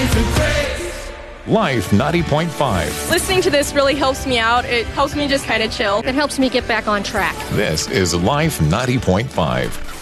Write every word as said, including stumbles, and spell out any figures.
Amazing Grace. Life ninety point five. Listening to this really helps me out. It helps me just kind of chill. It helps me get back on track. This is Life ninety point five.